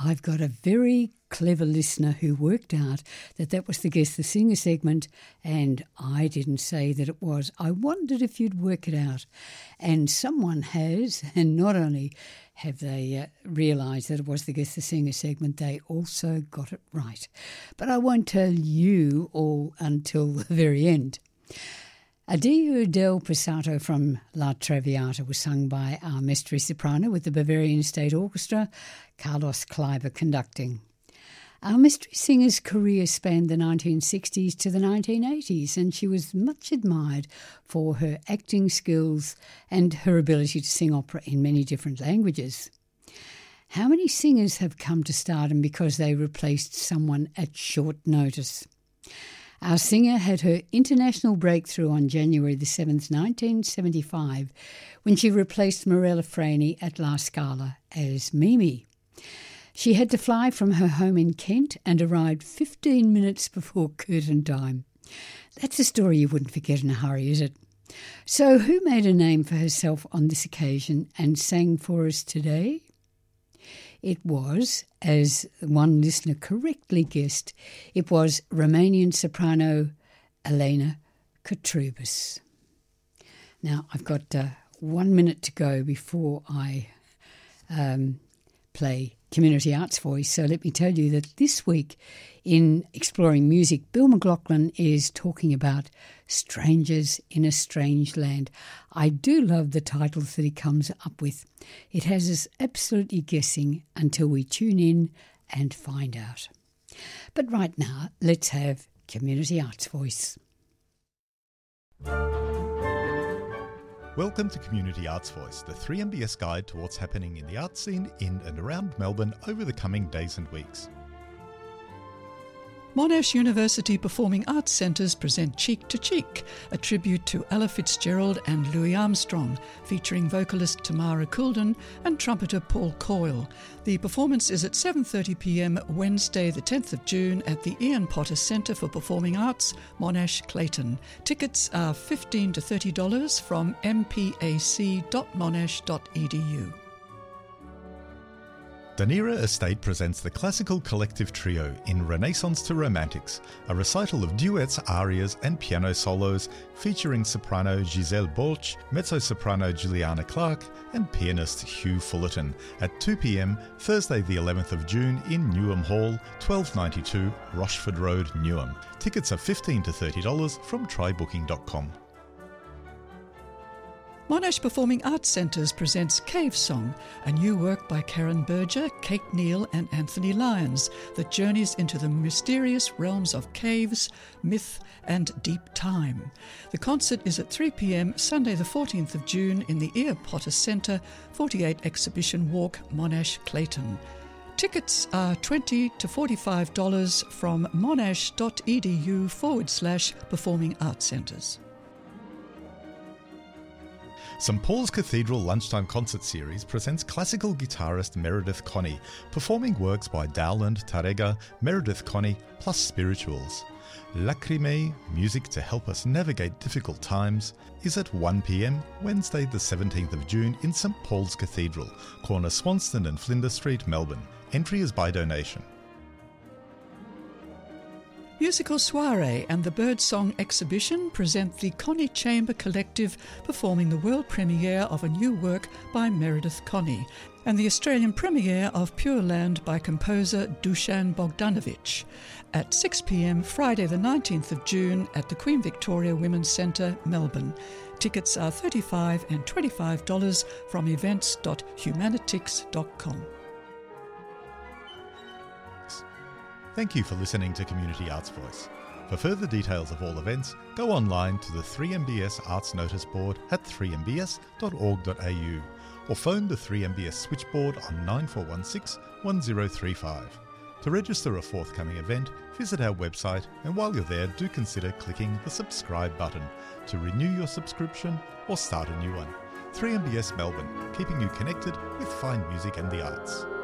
I've got a very clever listener who worked out that was the Guess the Singer segment, and I didn't say that it was. I wondered if you'd work it out. And someone has, and not only have they realised that it was the Guess the Singer segment, they also got it right. But I won't tell you all until the very end. Addio del Passato from La Traviata was sung by our Mestre soprano with the Bavarian State Orchestra, Carlos Kleiber conducting. Our mystery singer's career spanned the 1960s to the 1980s, and she was much admired for her acting skills and her ability to sing opera in many different languages. How many singers have come to stardom because they replaced someone at short notice? Our singer had her international breakthrough on January the 7th, 1975, when she replaced Morella Freni at La Scala as Mimi. She had to fly from her home in Kent and arrived 15 minutes before curtain time. That's a story you wouldn't forget in a hurry, is it? So who made a name for herself on this occasion and sang for us today? It was, as one listener correctly guessed, it was Romanian soprano Elena Kotrubas. Now, I've got 1 minute to go before I play Community Arts Voice, so let me tell you that this week in Exploring Music, Bill McLaughlin is talking about Strangers in a Strange Land. I do love the titles that he comes up with. It has us absolutely guessing until we tune in and find out. But right now, let's have Community Arts Voice. Welcome to Community Arts Voice, the 3MBS guide to what's happening in the art scene in and around Melbourne over the coming days and weeks. Monash University Performing Arts Centres present Cheek to Cheek, a tribute to Ella Fitzgerald and Louis Armstrong, featuring vocalist Tamara Coulden and trumpeter Paul Coyle. The performance is at 7:30pm Wednesday the 10th of June at the Ian Potter Centre for Performing Arts, Monash, Clayton. Tickets are $15 to $30 from mpac.monash.edu. Dunera Estate presents the Classical Collective Trio in Renaissance to Romantics, a recital of duets, arias and piano solos featuring soprano Giselle Bolch, mezzo-soprano Juliana Clark and pianist Hugh Fullerton at 2pm Thursday the 11th of June in Newham Hall, 1292 Rochford Road, Newham. Tickets are $15 to $30 from trybooking.com. Monash Performing Arts Centres presents Cave Song, a new work by Karen Berger, Kate Neal and Anthony Lyons that journeys into the mysterious realms of caves, myth and deep time. The concert is at 3pm Sunday the 14th of June in the Ian Potter Centre, 48 Exhibition Walk, Monash, Clayton. Tickets are $20 to $45 from monash.edu/performing arts centres. St Paul's Cathedral Lunchtime Concert Series presents classical guitarist Meredith Connie, performing works by Dowland, Tarrega, Meredith Connie, plus spirituals. Lacrimae, music to help us navigate difficult times, is at 1pm Wednesday the 17th of June in St Paul's Cathedral, corner Swanston and Flinders Street, Melbourne. Entry is by donation. Musical Soiree and the Birdsong Exhibition present the Connie Chamber Collective performing the world premiere of a new work by Meredith Connie and the Australian premiere of Pure Land by composer Dusan Bogdanovich at 6pm Friday the 19th of June at the Queen Victoria Women's Centre, Melbourne. Tickets are $35 and $25 from events.humanitix.com. Thank you for listening to Community Arts Voice. For further details of all events, go online to the 3MBS Arts Notice Board at 3mbs.org.au or phone the 3MBS switchboard on 9416 1035. To register a forthcoming event, visit our website, and while you're there, do consider clicking the subscribe button to renew your subscription or start a new one. 3MBS Melbourne, keeping you connected with fine music and the arts.